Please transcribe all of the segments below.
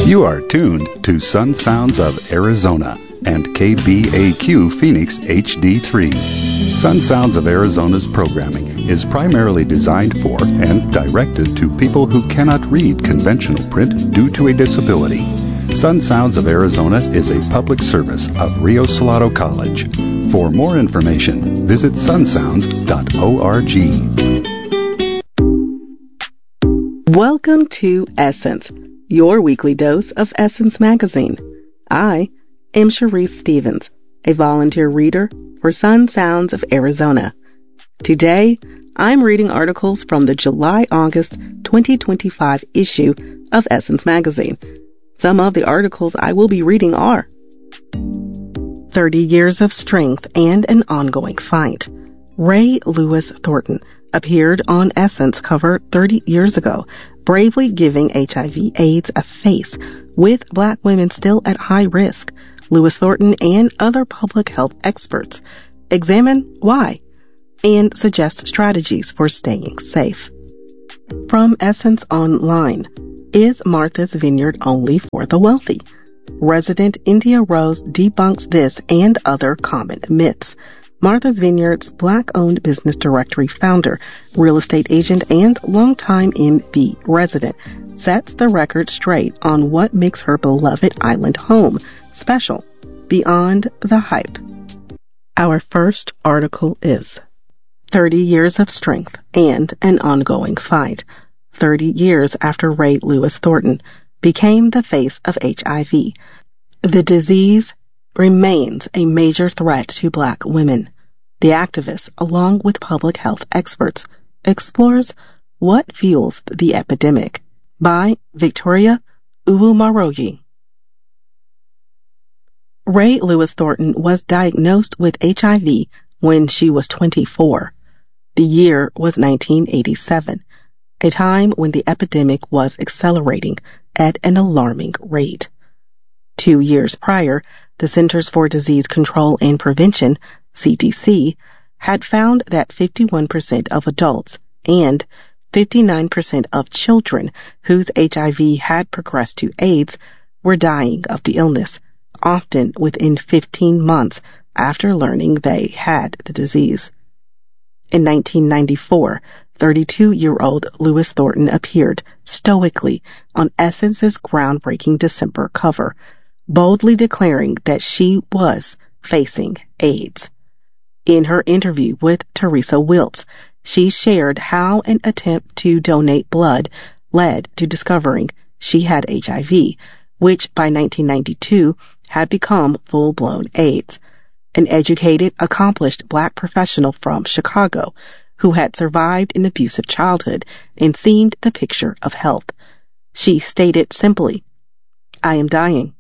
You are tuned to Sun Sounds of Arizona and KBAQ Phoenix HD3. Sun Sounds of Arizona's programming is primarily designed for and directed to people who cannot read conventional print due to a disability. Sun Sounds of Arizona is a public service of Rio Salado College. For more information, visit sunsounds.org. Welcome to Essence, your weekly dose of Essence Magazine. I am Sharice Stevens, a volunteer reader for Sun Sounds of Arizona. Today, I'm reading articles from the July-August 2025 issue of Essence Magazine. Some of the articles I will be reading are 30 Years of Strength and an Ongoing Fight. Ray Lewis Thornton appeared on Essence cover 30 years ago, bravely giving HIV/AIDS a face. With Black women still at high risk, Lewis Thornton and other public health experts examine why and suggest strategies for staying safe. From Essence Online, is Martha's Vineyard only for the wealthy? Resident India Rose debunks this and other common myths. Martha's Vineyard's Black-owned business directory founder, real estate agent, and longtime MV resident sets the record straight on what makes her beloved island home special beyond the hype. Our first article is 30 Years of Strength and an Ongoing Fight. 30 years after Ray Lewis Thornton became the face of HIV, the disease remains a major threat to Black women. The activist, along with public health experts, explores what fuels the epidemic. By Victoria Uwumaroyi. Ray Lewis Thornton was diagnosed with HIV when she was 24. The year was 1987, a time when the epidemic was accelerating at an alarming rate. 2 years prior, the Centers for Disease Control and Prevention, CDC, had found that 51% of adults and 59% of children whose HIV had progressed to AIDS were dying of the illness, often within 15 months after learning they had the disease. In 1994, 32-year-old Lewis Thornton appeared stoically on Essence's groundbreaking December cover, boldly declaring that she was facing AIDS. In her interview with Teresa Wiltz, she shared how an attempt to donate blood led to discovering she had HIV, which by 1992 had become full-blown AIDS. An educated, accomplished Black professional from Chicago who had survived an abusive childhood and seemed the picture of health. She stated simply, "I am dying."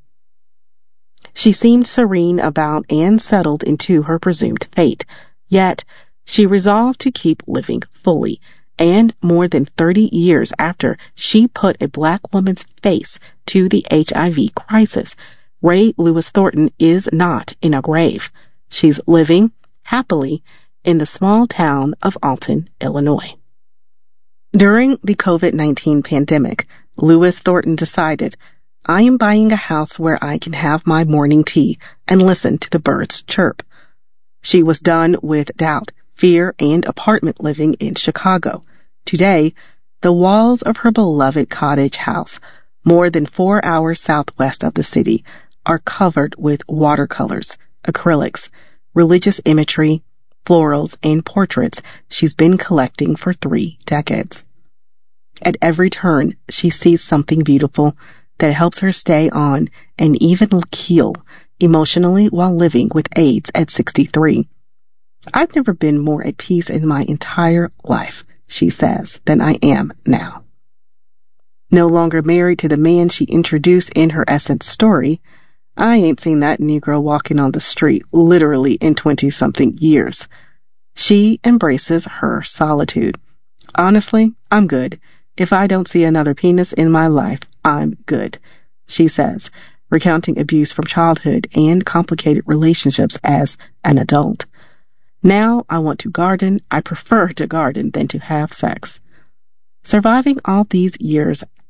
She seemed serene about and settled into her presumed fate, yet she resolved to keep living fully. And more than 30 years after she put a Black woman's face to the HIV crisis, Ray Lewis Thornton is not in a grave. She's living happily in the small town of Alton, Illinois. During the COVID-19 pandemic, Lewis Thornton decided, "I am buying a house where I can have my morning tea and listen to the birds chirp." She was done with doubt, fear, and apartment living in Chicago. Today, the walls of her beloved cottage house, more than 4 hours southwest of the city, are covered with watercolors, acrylics, religious imagery, florals, and portraits she's been collecting for 3 decades. At every turn, she sees something beautiful that helps her stay on an even keel emotionally while living with AIDS at 63. "I've never been more at peace in my entire life," she says, "than I am now." No longer married to the man she introduced in her Essence story, I ain't seen that Negro walking on the street literally in 20-something years. She embraces her solitude. "Honestly, I'm good. If I don't see another penis in my life, I'm good," she says, recounting abuse from childhood and complicated relationships as an adult. "Now I want to garden. I prefer to garden than to have sex." Surviving all these years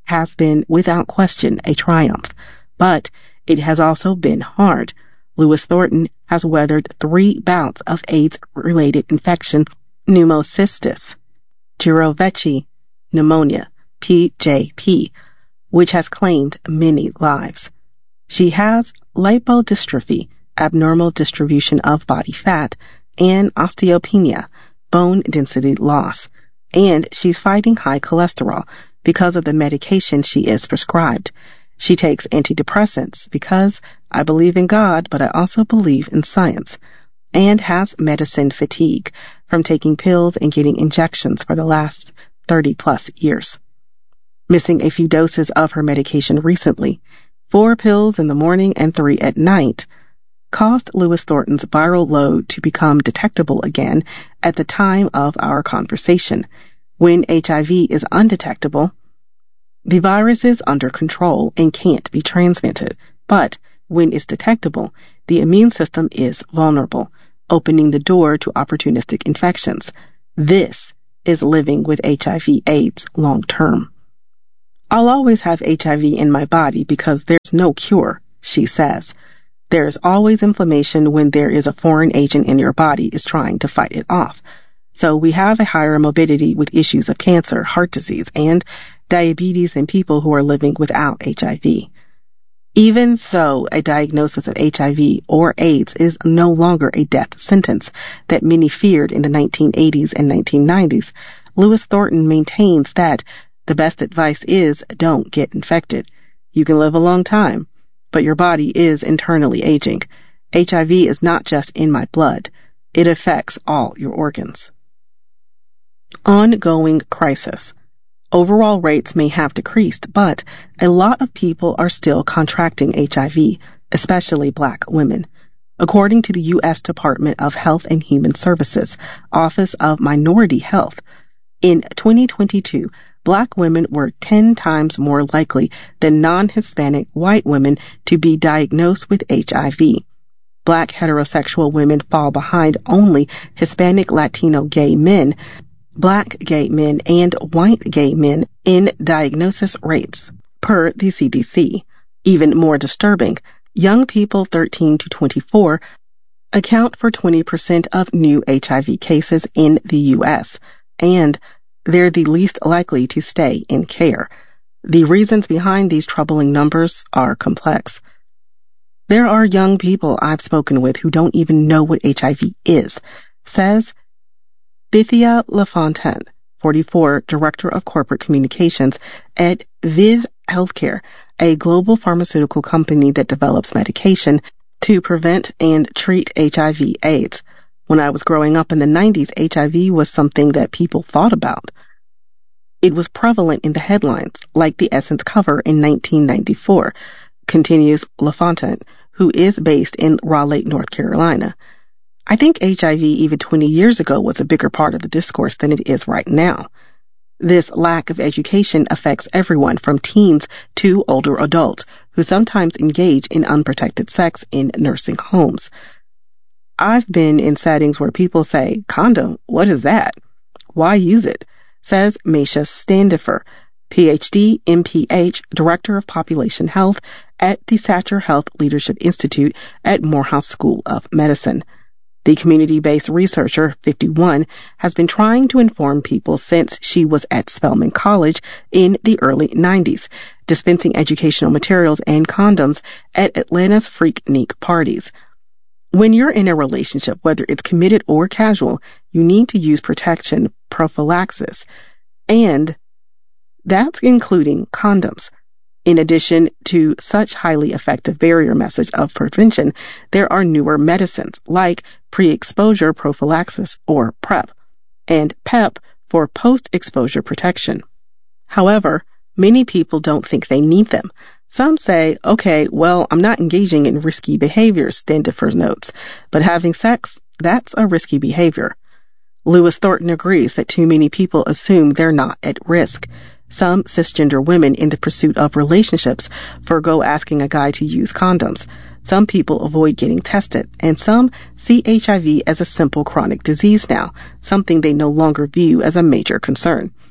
has been, without question, a triumph, but it has also been hard. Lewis Thornton has weathered 3 bouts of AIDS-related infection, pneumocystis, Jirovecii pneumonia, PJP, which has claimed many lives. She has lipodystrophy, abnormal distribution of body fat, and osteopenia, bone density loss, and she's fighting high cholesterol because of the medication she is prescribed. She takes antidepressants because I believe in God, but I also believe in science, and has medicine fatigue from taking pills and getting injections for the last 30 plus years. Missing a few doses of her medication recently, 4 pills in the morning and 3 at night, caused Lewis Thornton's viral load to become detectable again at the time of our conversation. When HIV is undetectable, the virus is under control and can't be transmitted. But when it's detectable, the immune system is vulnerable, opening the door to opportunistic infections. This is living with HIV/AIDS long term. I'll always have HIV in my body because there's no cure, she says. There's always inflammation when there is a foreign agent in your body is trying to fight it off. So we have a higher morbidity with issues of cancer, heart disease, and diabetes in people who are living without HIV. Even though a diagnosis of HIV or AIDS is no longer a death sentence that many feared in the 1980s and 1990s, Lewis Thornton maintains that the best advice is don't get infected. You can live a long time, but your body is internally aging. HIV is not just in my blood. It affects all your organs. Ongoing crisis. Overall rates may have decreased, but a lot of people are still contracting HIV, especially Black women. According to the U.S. Department of Health and Human Services, Office of Minority Health, in 2022, Black women were 10 times more likely than non-Hispanic white women to be diagnosed with HIV. Black heterosexual women fall behind only Hispanic Latino gay men, Black gay men, and white gay men in diagnosis rates, per the CDC. Even more disturbing, young people 13 to 24 account for 20% of new HIV cases in the U.S., and they're the least likely to stay in care. The reasons behind these troubling numbers are complex. There are young people I've spoken with who don't even know what HIV is, says Bithia LaFontaine, 44, Director of Corporate Communications at ViV Healthcare, a global pharmaceutical company that develops medication to prevent and treat HIV/AIDS. When I was growing up in the 90s, HIV was something that people thought about. It was prevalent in the headlines, like the Essence cover in 1994, continues LaFontaine, who is based in Raleigh, North Carolina. I think HIV even 20 years ago was a bigger part of the discourse than it is right now. This lack of education affects everyone from teens to older adults who sometimes engage in unprotected sex in nursing homes. I've been in settings where people say, "Condom, what is that? Why use it?" says Meisha Standifer, PhD, MPH, Director of Population Health at the Satcher Health Leadership Institute at Morehouse School of Medicine. The community-based researcher, 51, has been trying to inform people since she was at Spelman College in the early 90s, dispensing educational materials and condoms at Atlanta's Freaknik parties. When you're in a relationship, whether it's committed or casual, you need to use protection prophylaxis, and that's including condoms. In addition to such highly effective barrier message of prevention, there are newer medicines like pre-exposure prophylaxis, or PrEP, and PEP for post-exposure protection. However, many people don't think they need them. Some say, okay, well, I'm not engaging in risky behaviors, Standifer notes, but having sex, that's a risky behavior. Lewis Thornton agrees that too many people assume they're not at risk. Some cisgender women in the pursuit of relationships forgo asking a guy to use condoms. Some people avoid getting tested, and some see HIV as a simple chronic disease now, something they no longer view as a major concern.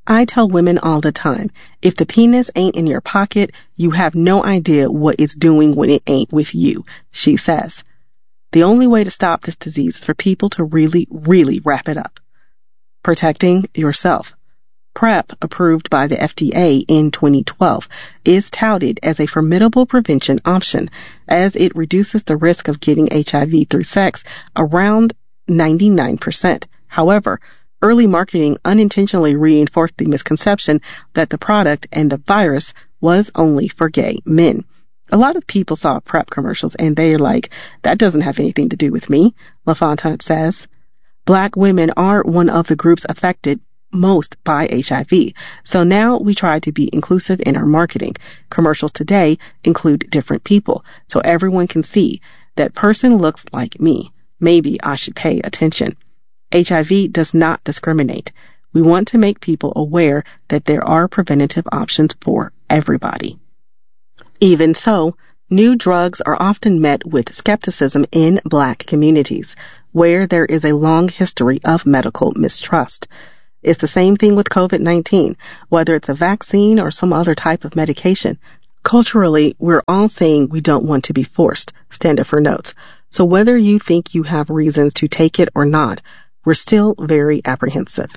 I tell women all the time, if the penis ain't in your pocket, you have no idea what it's doing when it ain't with you, she says. The only way to stop this disease is for people to really, really wrap it up. Protecting yourself. PrEP, approved by the FDA in 2012, is touted as a formidable prevention option as it reduces the risk of getting HIV through sex around 99%. However, early marketing unintentionally reinforced the misconception that the product and the virus was only for gay men. A lot of people saw PrEP commercials and they're like, that doesn't have anything to do with me, LaFontaine says. Black women are one of the groups affected most by HIV, so now we try to be inclusive in our marketing. Commercials today include different people, so everyone can see that person looks like me. Maybe I should pay attention. HIV does not discriminate. We want to make people aware that there are preventative options for everybody. Even so, new drugs are often met with skepticism in Black communities, where there is a long history of medical mistrust. It's the same thing with COVID-19, whether it's a vaccine or some other type of medication. Culturally, we're all saying we don't want to be forced, Standifer notes. So whether you think you have reasons to take it or not, we're still very apprehensive.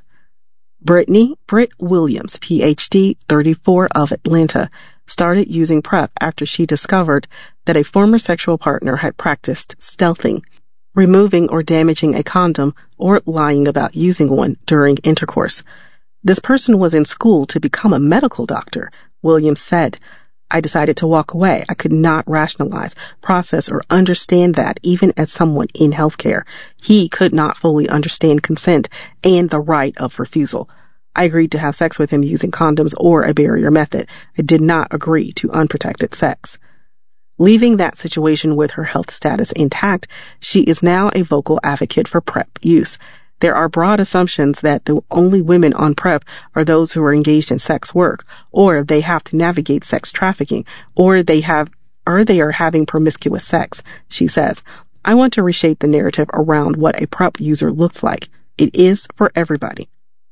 Britt Williams, Ph.D., 34, of Atlanta, started using PrEP after she discovered that a former sexual partner had practiced stealthing, removing or damaging a condom or lying about using one during intercourse. This person was in school to become a medical doctor, Williams said. I decided to walk away. I could not rationalize, process, or understand that even as someone in healthcare. He could not fully understand consent and the right of refusal. I agreed to have sex with him using condoms or a barrier method. I did not agree to unprotected sex. Leaving that situation with her health status intact, she is now a vocal advocate for PrEP use. There are broad assumptions that the only women on PrEP are those who are engaged in sex work, or they have to navigate sex trafficking, or they are having promiscuous sex, she says. I want to reshape the narrative around what a PrEP user looks like. It is for everybody.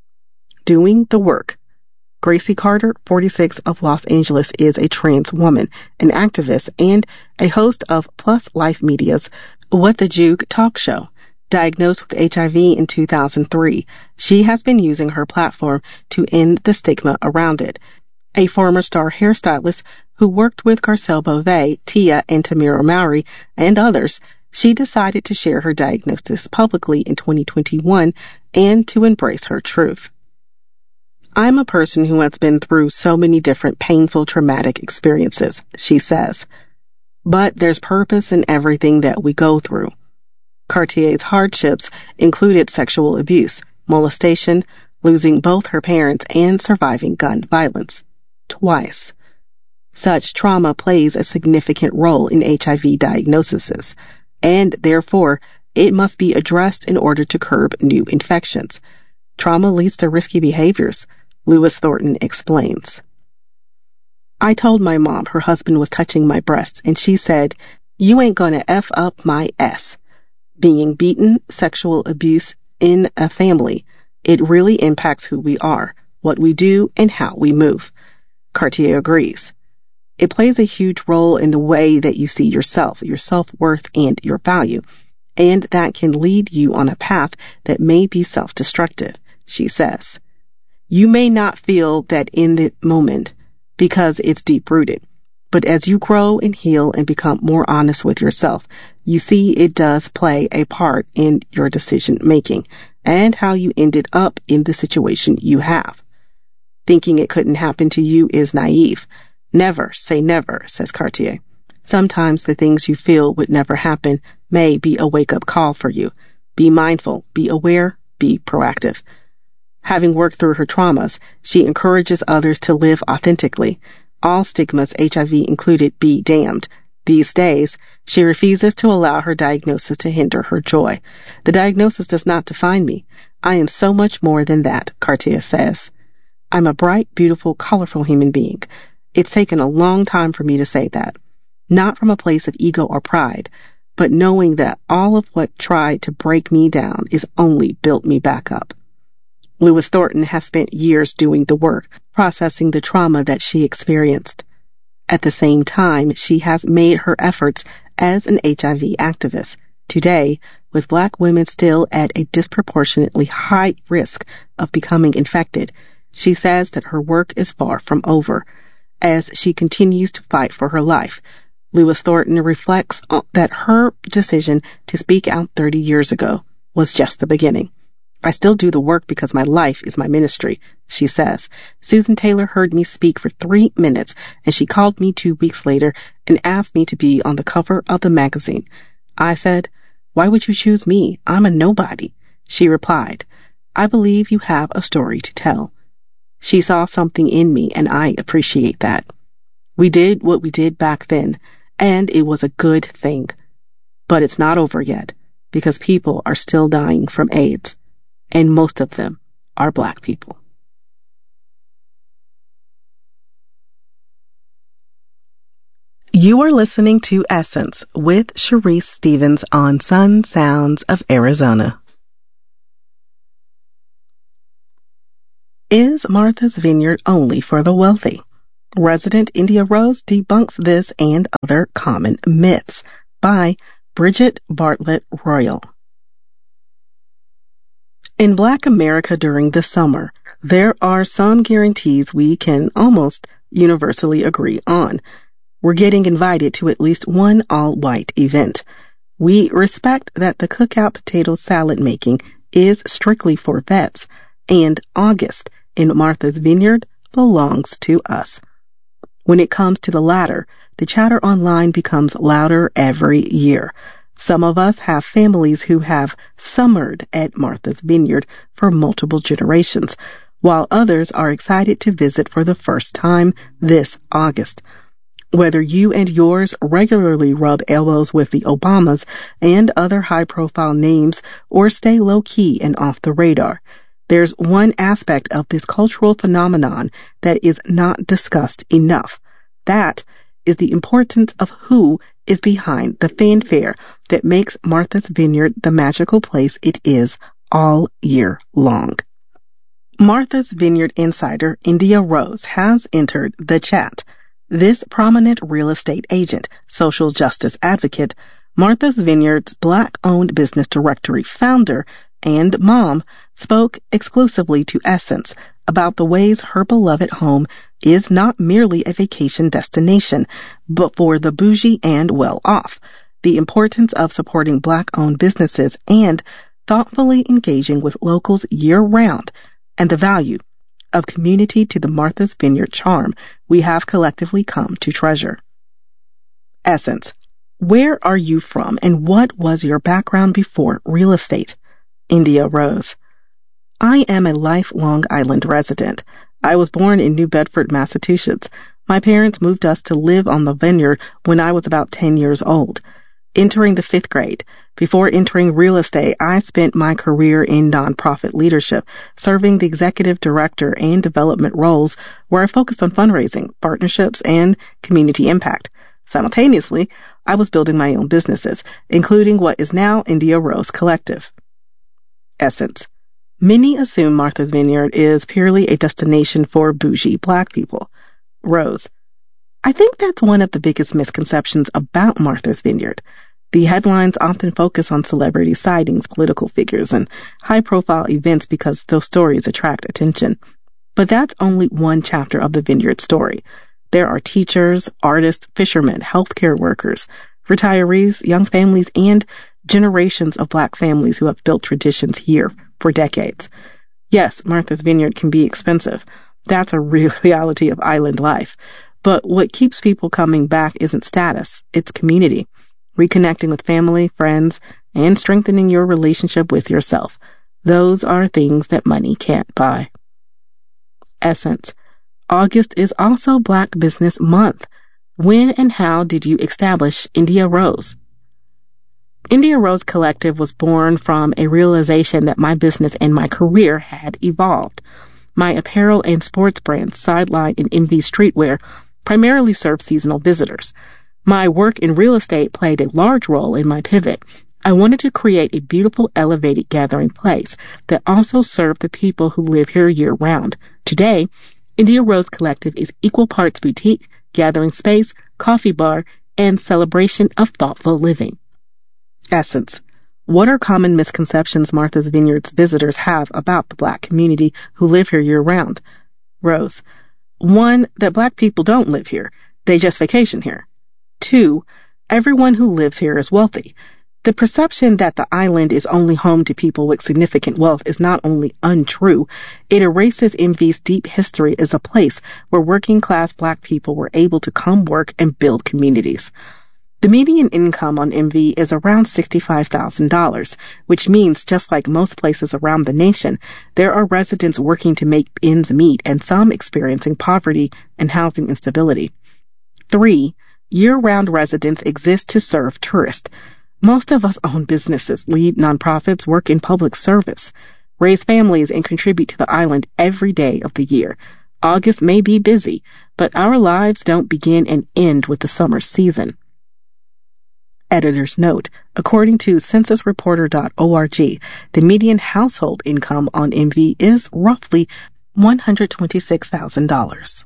Doing the work. Gracie Carter, 46, of Los Angeles, is a trans woman, an activist, and a host of Plus Life Media's What the Juke talk show. Diagnosed with HIV in 2003, she has been using her platform to end the stigma around it. A former star hairstylist who worked with Garcelle Beauvais, Tia, and Tamira Mowry, and others, she decided to share her diagnosis publicly in 2021 and to embrace her truth. I'm a person who has been through so many different painful, traumatic experiences, she says. But there's purpose in everything that we go through. Cartier's hardships included sexual abuse, molestation, losing both her parents, and surviving gun violence. Twice. Such trauma plays a significant role in HIV diagnoses, and therefore it must be addressed in order to curb new infections. Trauma leads to risky behaviors, Lewis Thornton explains. I told my mom her husband was touching my breasts, and she said, "You ain't gonna F up my S." Being beaten, sexual abuse in a family, it really impacts who we are, what we do, and how we move. Cartier agrees. It plays a huge role in the way that you see yourself, your self-worth, and your value, and that can lead you on a path that may be self-destructive, she says. You may not feel that in the moment because it's deep-rooted, but as you grow and heal and become more honest with yourself, you see it does play a part in your decision-making and how you ended up in the situation you have. Thinking it couldn't happen to you is naive. Never say never, says Cartier. Sometimes the things you feel would never happen may be a wake-up call for you. Be mindful, be aware, be proactive. Having worked through her traumas, she encourages others to live authentically. All stigmas, HIV included, be damned. These days, she refuses to allow her diagnosis to hinder her joy. The diagnosis does not define me. I am so much more than that, Cartier says. I'm a bright, beautiful, colorful human being. It's taken a long time for me to say that. Not from a place of ego or pride, but knowing that all of what tried to break me down is only built me back up. Lewis Thornton has spent years doing the work, processing the trauma that she experienced. At the same time, she has made her efforts as an HIV activist. Today, with Black women still at a disproportionately high risk of becoming infected, she says that her work is far from over. As she continues to fight for her life, Lewis Thornton reflects that her decision to speak out 30 years ago was just the beginning. I still do the work because my life is my ministry, she says. Susan Taylor heard me speak for 3 minutes, and she called me 2 weeks later and asked me to be on the cover of the magazine. I said, "Why would you choose me? I'm a nobody." She replied, "I believe you have a story to tell." She saw something in me, and I appreciate that. We did what we did back then, and it was a good thing. But it's not over yet, because people are still dying from AIDS. And most of them are Black people. You are listening to Essence with Sharice Stevens on Sun Sounds of Arizona. Is Martha's Vineyard only for the wealthy? Resident India Rose debunks this and other common myths by Bridget Bartlett Royal. In Black America during the summer, there are some guarantees we can almost universally agree on. We're getting invited to at least one all-white event. We respect that the cookout potato salad making is strictly for vets, and August in Martha's Vineyard belongs to us. When it comes to the latter, the chatter online becomes louder every year. Some of us have families who have summered at Martha's Vineyard for multiple generations, while others are excited to visit for the first time this August. Whether you and yours regularly rub elbows with the Obamas and other high-profile names or stay low-key and off the radar, there's one aspect of this cultural phenomenon that is not discussed enough. That is the importance of who is behind the fanfare that makes Martha's Vineyard the magical place it is all year long. Martha's Vineyard insider India Rose has entered the chat. This prominent real estate agent, social justice advocate, Martha's Vineyard's Black-owned business directory founder, and mom spoke exclusively to Essence about the ways her beloved home is not merely a vacation destination, but for the bougie and well-off, the importance of supporting Black-owned businesses and thoughtfully engaging with locals year-round, and the value of community to the Martha's Vineyard charm we have collectively come to treasure. Essence, where are you from and what was your background before real estate? India Rose, I am a lifelong island resident. I was born in New Bedford, Massachusetts. My parents moved us to live on the vineyard when I was about 10 years old, entering the 5th grade. Before entering real estate, I spent my career in nonprofit leadership, serving the executive director and development roles where I focused on fundraising, partnerships, and community impact. Simultaneously, I was building my own businesses, including what is now India Rose Collective. Essence, many assume Martha's Vineyard is purely a destination for bougie Black people. Rose, I think that's one of the biggest misconceptions about Martha's Vineyard. The headlines often focus on celebrity sightings, political figures, and high-profile events because those stories attract attention. But that's only one chapter of the Vineyard story. There are teachers, artists, fishermen, healthcare workers, retirees, young families, and generations of Black families who have built traditions here for decades. Yes, Martha's Vineyard can be expensive. That's a real reality of island life. But what keeps people coming back isn't status, it's community. Reconnecting with family, friends, and strengthening your relationship with yourself. Those are things that money can't buy. Essence, August is also Black Business Month. When and how did you establish India Rose? India Rose Collective was born from a realization that my business and my career had evolved. My apparel and sports brands, Sideline and MV Streetwear, primarily serve seasonal visitors. My work in real estate played a large role in my pivot, I wanted to create a beautiful elevated gathering place that also served the people who live here year-round. Today, India Rose Collective is equal parts boutique, gathering space, coffee bar, and celebration of thoughtful living. Essence. What are common misconceptions Martha's Vineyard's visitors have about the Black community who live here year-round? Rose. 1, that Black people don't live here. They just vacation here. 2, everyone who lives here is wealthy. The perception that the island is only home to people with significant wealth is not only untrue, it erases MV's deep history as a place where working-class Black people were able to come work and build communities. The median income on MV is around $65,000, which means, just like most places around the nation, there are residents working to make ends meet and some experiencing poverty and housing instability. 3, year-round residents exist to serve tourists. Most of us own businesses, lead nonprofits, work in public service, raise families, and contribute to the island every day of the year. August may be busy, but our lives don't begin and end with the summer season. Editor's note, according to censusreporter.org, the median household income on MV is roughly $126,000.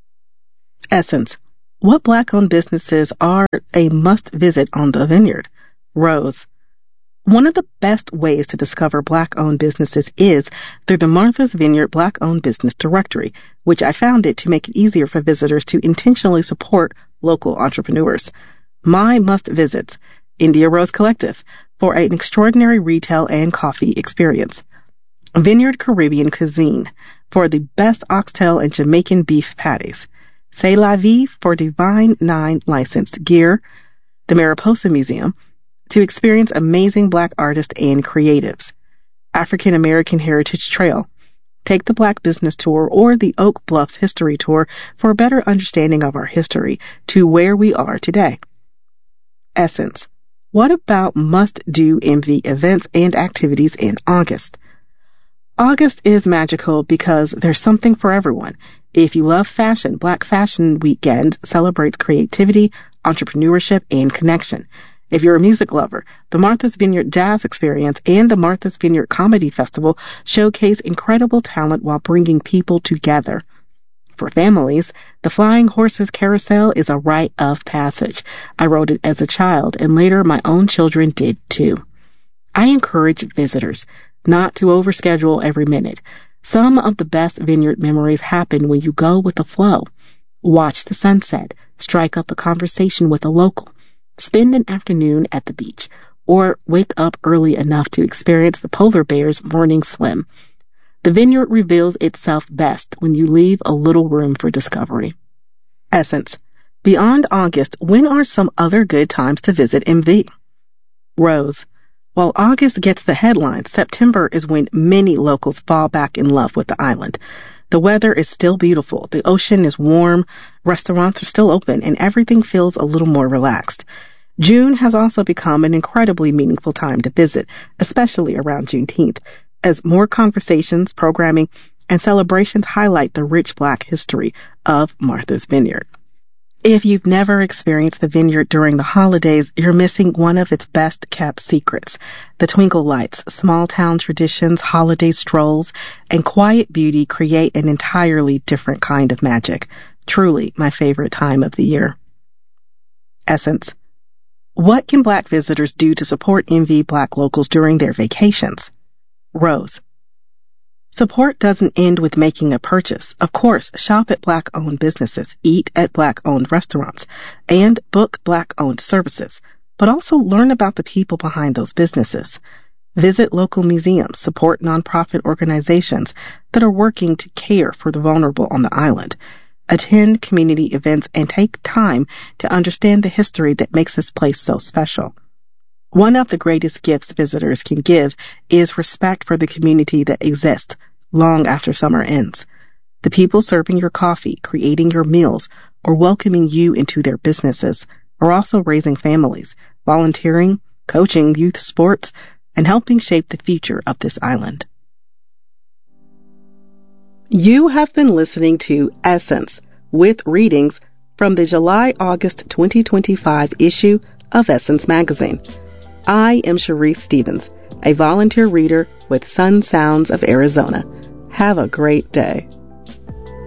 Essence. What Black-owned businesses are a must-visit on the Vineyard? Rose. One of the best ways to discover Black-owned businesses is through the Martha's Vineyard Black-owned Business Directory, which I founded to make it easier for visitors to intentionally support local entrepreneurs. My must-visits: India Rose Collective, for an extraordinary retail and coffee experience. Vineyard Caribbean Cuisine, for the best oxtail and Jamaican beef patties. C'est la vie, for Divine 9 licensed gear. The Mariposa Museum, to experience amazing Black artists and creatives. African American Heritage Trail. Take the Black Business Tour or the Oak Bluffs History Tour for a better understanding of our history to where we are today. Essence. What about must-do MV events and activities in August? August is magical because there's something for everyone. If you love fashion, Black Fashion Weekend celebrates creativity, entrepreneurship, and connection. If you're a music lover, the Martha's Vineyard Jazz Experience and the Martha's Vineyard Comedy Festival showcase incredible talent while bringing people together. For families, the Flying Horses Carousel is a rite of passage. I rode it as a child, and later my own children did too. I encourage visitors not to overschedule every minute. Some of the best vineyard memories happen when you go with the flow. Watch the sunset, strike up a conversation with a local, spend an afternoon at the beach, or wake up early enough to experience the polar bear's morning swim. The vineyard reveals itself best when you leave a little room for discovery. Essence. Beyond August, when are some other good times to visit MV? Rose. While August gets the headlines, September is when many locals fall back in love with the island. The weather is still beautiful, the ocean is warm, restaurants are still open, and everything feels a little more relaxed. June has also become an incredibly meaningful time to visit, especially around Juneteenth, as more conversations, programming, and celebrations highlight the rich Black history of Martha's Vineyard. If you've never experienced the Vineyard during the holidays, you're missing one of its best-kept secrets. The twinkle lights, small-town traditions, holiday strolls, and quiet beauty create an entirely different kind of magic. Truly my favorite time of the year. Essence. What can Black visitors do to support MV Black locals during their vacations? Rose. Support doesn't end with making a purchase. Of course, shop at Black-owned businesses, eat at Black-owned restaurants, and book Black-owned services, but also learn about the people behind those businesses. Visit local museums, support nonprofit organizations that are working to care for the vulnerable on the island. Attend community events and take time to understand the history that makes this place so special. One of the greatest gifts visitors can give is respect for the community that exists long after summer ends. The people serving your coffee, creating your meals, or welcoming you into their businesses are also raising families, volunteering, coaching youth sports, and helping shape the future of this island. You have been listening to Essence with readings from the July-August 2025 issue of Essence Magazine. I am Sharice Stevens, a volunteer reader with Sun Sounds of Arizona. Have a great day.